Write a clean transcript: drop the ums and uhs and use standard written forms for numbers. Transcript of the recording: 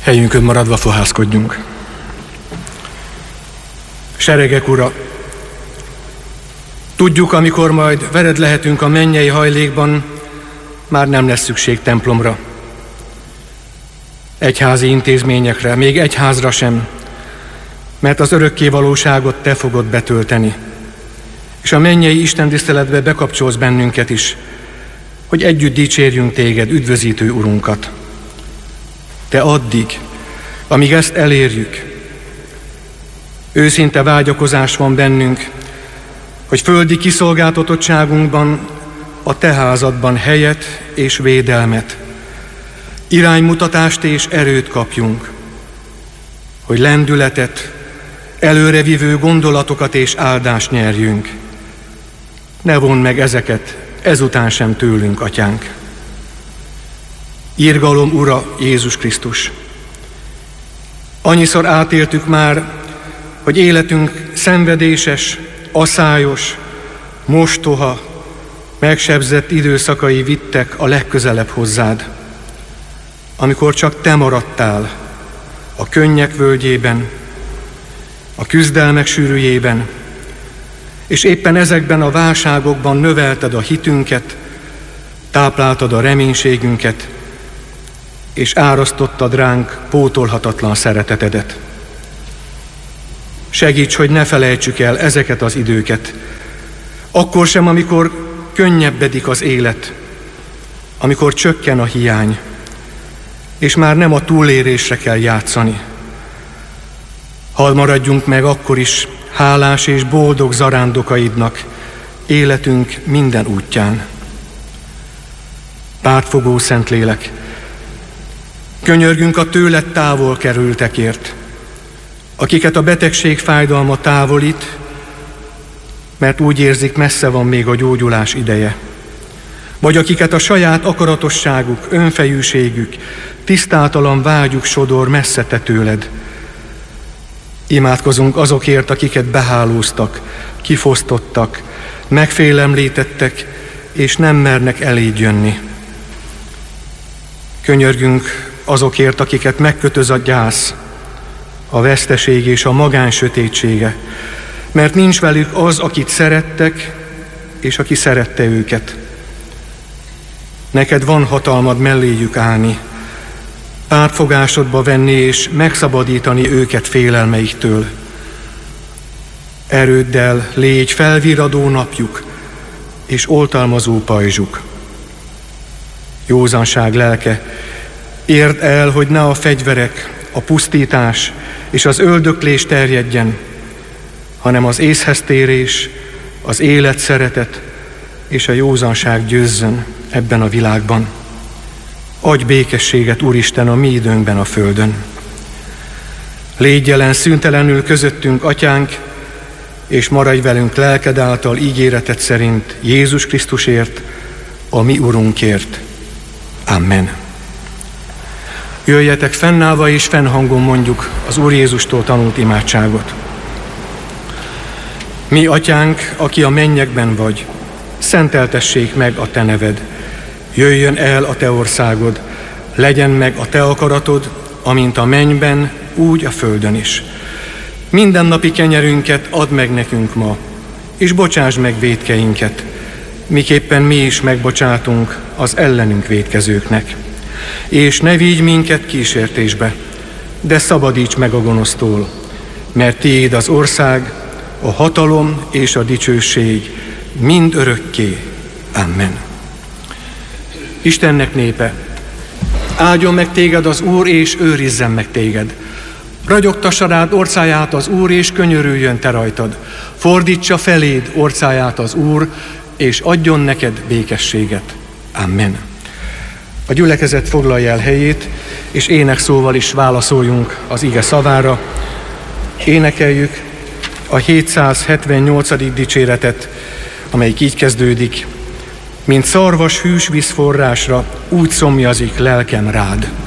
Helyünkön maradva fohászkodjunk. Seregek Ura, tudjuk, amikor majd veled lehetünk a mennyei hajlékban, már nem lesz szükség templomra, egyházi intézményekre, még egyházra sem, mert az örökké valóságot te fogod betölteni, és a mennyei istentiszteletbe bekapcsolsz bennünket is, hogy együtt dicsérjünk téged, üdvözítő Urunkat. De addig, amíg ezt elérjük, őszinte vágyakozás van bennünk, hogy földi kiszolgáltatottságunkban, a te házadban helyet és védelmet, iránymutatást és erőt kapjunk, hogy lendületet, előrevívő gondolatokat és áldást nyerjünk. Ne vondd meg ezeket ezután sem tőlünk, Atyánk. Irgalom Ura Jézus Krisztus. Annyiszor átéltük már, hogy életünk szenvedéses, aszályos, mostoha, megsebzett időszakai vittek a legközelebb hozzád, amikor csak te maradtál a könnyek völgyében, a küzdelmek sűrűjében, és éppen ezekben a válságokban növelted a hitünket, tápláltad a reménységünket, és árasztottad ránk pótolhatatlan szeretetedet. Segíts, hogy ne felejtsük el ezeket az időket, akkor sem, amikor könnyebbedik az élet, amikor csökken a hiány, és már nem a túlélésre kell játszani. Hadd maradjunk meg akkor is hálás és boldog zarándokaidnak életünk minden útján. Pártfogó Szentlélek, könyörgünk a tőled távol kerültekért, akiket a betegség fájdalma távolít, mert úgy érzik, messze van még a gyógyulás ideje, vagy akiket a saját akaratosságuk, önfejűségük, tisztátalan vágyuk sodor messze te tőled. Imádkozunk azokért, akiket behálóztak, kifosztottak, megfélemlítettek, és nem mernek eléd jönni. Könyörgünk azokért, akiket megkötöz a gyász, a veszteség és a magány sötétsége, mert nincs velük az, akit szerettek, és aki szerette őket. Neked van hatalmad melléjük állni, pártfogásodba venni és megszabadítani őket félelmeiktől. Erőddel légy felviradó napjuk és oltalmazó pajzsuk. Józanság lelke, érd el, hogy ne a fegyverek, a pusztítás és az öldöklés terjedjen, hanem az észhez térés, az élet szeretet és a józanság győzzön ebben a világban. Adj békességet, Úristen, a mi időnkben a földön. Légy jelen szüntelenül közöttünk, Atyánk, és maradj velünk lelked által ígéreted szerint Jézus Krisztusért, a mi Urunkért. Amen. Jöjjetek fennállva és fennhangon mondjuk az Úr Jézustól tanult imádságot. Mi, Atyánk, aki a mennyekben vagy, szenteltessék meg a te neved. Jöjjön el a te országod, legyen meg a te akaratod, amint a mennyben, úgy a földön is. Mindennapi kenyerünket add meg nekünk ma, és bocsásd meg vétkeinket, miképpen mi is megbocsátunk az ellenünk vétkezőknek. És ne vigy minket kísértésbe, de szabadíts meg a gonosztól, mert tiéd az ország, a hatalom és a dicsőség mind örökké. Amen. Istennek népe, áldjon meg téged az Úr, és őrizzen meg téged. Ragyogtassa rád orcáját az Úr, és könyörüljön te rajtad. Fordítsa feléd orcáját az Úr, és adjon neked békességet. Amen. A gyülekezet foglalja el helyét, és énekszóval is válaszoljunk az ige szavára. Énekeljük a 778. dicséretet, amelyik így kezdődik. Mint szarvas hűs vízforrásra, úgy szomjazik lelkem rád.